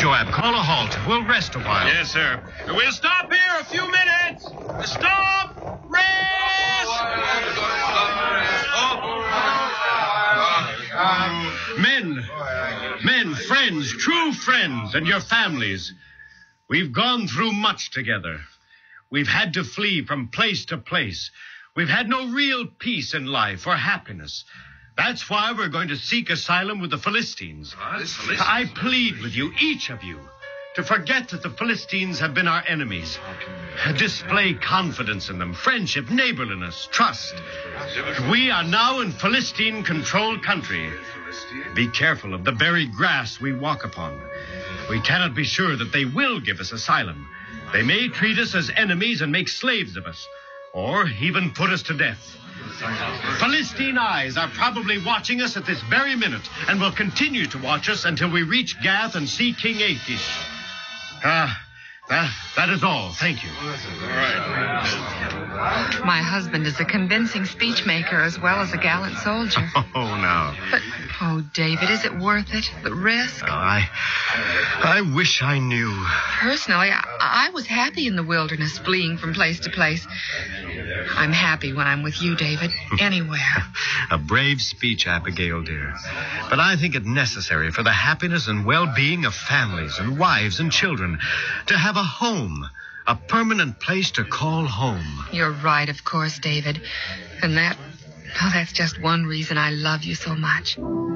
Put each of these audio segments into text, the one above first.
Joab, call a halt. We'll rest a while. Yes, sir. We'll stop here a few minutes. Stop! Rest! Men, friends, true friends, and your families. We've gone through much together. We've had to flee from place to place. We've had no real peace in life or happiness. That's why we're going to seek asylum with the Philistines. I plead with you, each of you, to forget that the Philistines have been our enemies. Display confidence in them, friendship, neighborliness, trust. We are now in Philistine-controlled country. Be careful of the very grass we walk upon. We cannot be sure that they will give us asylum. They may treat us as enemies and make slaves of us, or even put us to death. Philistine eyes are probably watching us at this very minute and will continue to watch us until we reach Gath and see King Achish. That is all. Thank you. My husband is a convincing speechmaker as well as a gallant soldier. Oh, now. But, David, is it worth it? The risk? I wish I knew. Personally, I was happy in the wilderness, fleeing from place to place. I'm happy when I'm with you, David, anywhere. A brave speech, Abigail, dear. But I think it necessary for the happiness and well-being of families and wives and children to have a home, a permanent place to call home. You're right, of course, David. And that's just one reason I love you so much.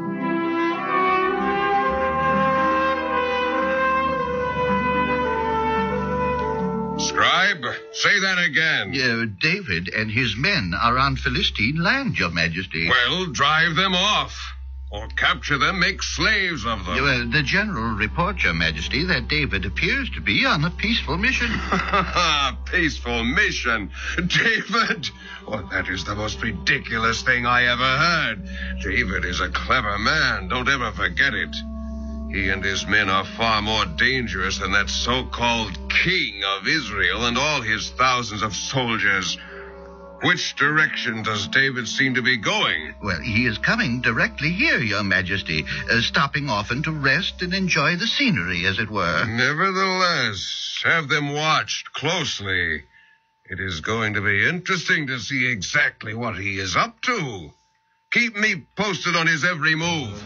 Scribe, say that again. David and his men are on Philistine land, Your Majesty. Well, drive them off. Or capture them, make slaves of them. The general reports, Your Majesty, that David appears to be on a peaceful mission. Peaceful mission? David? Oh, that is the most ridiculous thing I ever heard. David is a clever man. Don't ever forget it. He and his men are far more dangerous than that so-called king of Israel and all his thousands of soldiers. Which direction does David seem to be going? Well, he is coming directly here, Your Majesty, stopping often to rest and enjoy the scenery, as it were. Nevertheless, have them watched closely. It is going to be interesting to see exactly what he is up to. Keep me posted on his every move.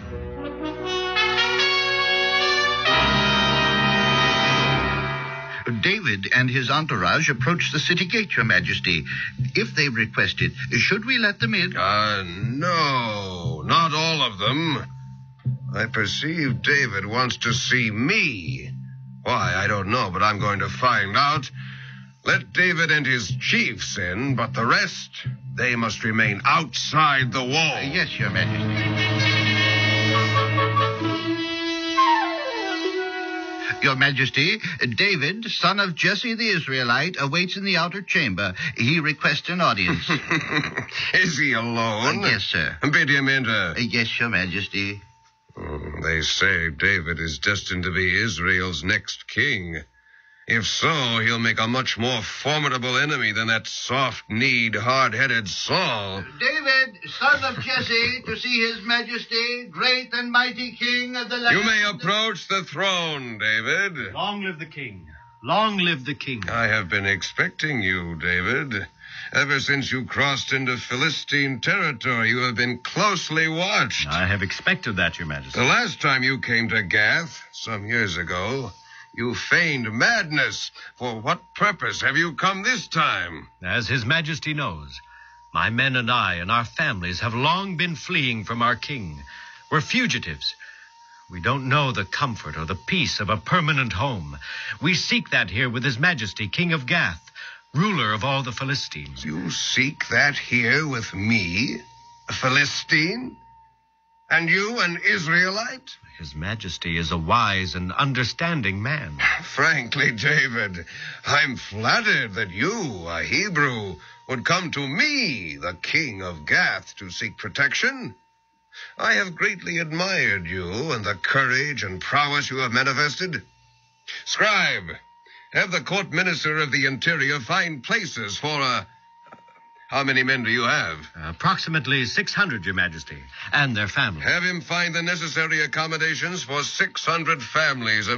David and his entourage approach the city gate, Your Majesty. If they request it, should we let them in? No, not all of them. I perceive David wants to see me. Why, I don't know, but I'm going to find out. Let David and his chiefs in, but the rest, they must remain outside the wall. Yes, Your Majesty. Your Majesty, David, son of Jesse the Israelite, awaits in the outer chamber. He requests an audience. Is he alone? Yes, sir. Bid him enter. Yes, Your Majesty. They say David is destined to be Israel's next king. If so, he'll make a much more formidable enemy than that soft-kneed, hard-headed Saul. David, son of Jesse, to see his majesty, great and mighty king of the land. You may approach the throne, David. Long live the king. Long live the king. I have been expecting you, David. Ever since you crossed into Philistine territory, you have been closely watched. I have expected that, Your Majesty. The last time you came to Gath, some years ago, you feigned madness. For what purpose have you come this time? As His Majesty knows, my men and I and our families have long been fleeing from our king. We're fugitives. We don't know the comfort or the peace of a permanent home. We seek that here with His Majesty, King of Gath, ruler of all the Philistines. You seek that here with me, a Philistine? And you, an Israelite? His Majesty is a wise and understanding man. Frankly, David, I'm flattered that you, a Hebrew, would come to me, the king of Gath, to seek protection. I have greatly admired you and the courage and prowess you have manifested. Scribe, have the court minister of the interior find places for How many men do you have? Approximately 600, Your Majesty, and their families. Have him find the necessary accommodations for 600 families